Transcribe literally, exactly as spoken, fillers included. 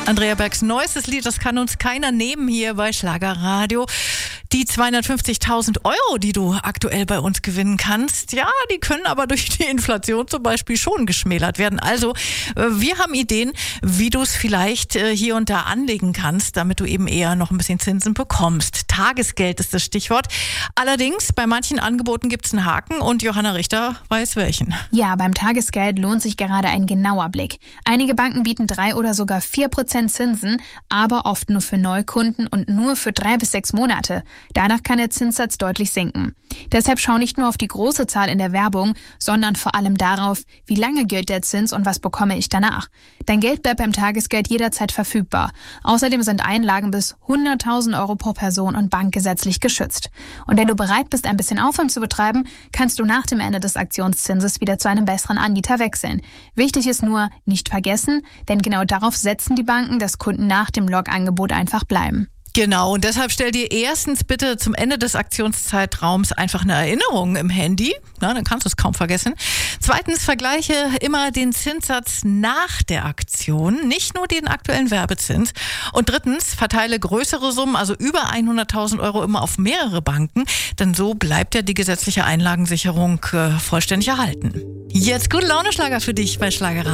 Andrea Bergs neuestes Lied, das kann uns keiner nehmen hier bei Schlagerradio. Die zweihundertfünfzigtausend Euro, die du aktuell bei uns gewinnen kannst, ja, die können aber durch die Inflation zum Beispiel schon geschmälert werden. Also wir haben Ideen, wie du es vielleicht hier und da anlegen kannst, damit du eben eher noch ein bisschen Zinsen bekommst. Tagesgeld ist das Stichwort. Allerdings, bei manchen Angeboten gibt es einen Haken und Johanna Richter weiß welchen. Ja, beim Tagesgeld lohnt sich gerade ein genauer Blick. Einige Banken bieten drei oder sogar vier Prozent Zinsen, aber oft nur für Neukunden und nur für drei bis sechs Monate. Danach kann der Zinssatz deutlich sinken. Deshalb schau nicht nur auf die große Zahl in der Werbung, sondern vor allem darauf, wie lange gilt der Zins und was bekomme ich danach. Dein Geld bleibt beim Tagesgeld jederzeit verfügbar. Außerdem sind Einlagen bis hunderttausend Euro pro Person und Bank gesetzlich geschützt. Und wenn du bereit bist, ein bisschen Aufwand zu betreiben, kannst du nach dem Ende des Aktionszinses wieder zu einem besseren Anbieter wechseln. Wichtig ist nur, nicht vergessen, denn genau darauf setzen die Banken, dass Kunden nach dem Log-Angebot einfach bleiben. Genau, und deshalb stell dir erstens bitte zum Ende des Aktionszeitraums einfach eine Erinnerung im Handy. Na, dann kannst du es kaum vergessen. Zweitens, vergleiche immer den Zinssatz nach der Aktion, nicht nur den aktuellen Werbezins. Und drittens, verteile größere Summen, also über hunderttausend Euro, immer auf mehrere Banken, denn so bleibt ja die gesetzliche Einlagensicherung äh, vollständig erhalten. Jetzt gute Laune Schlager für dich bei Schlagerradio.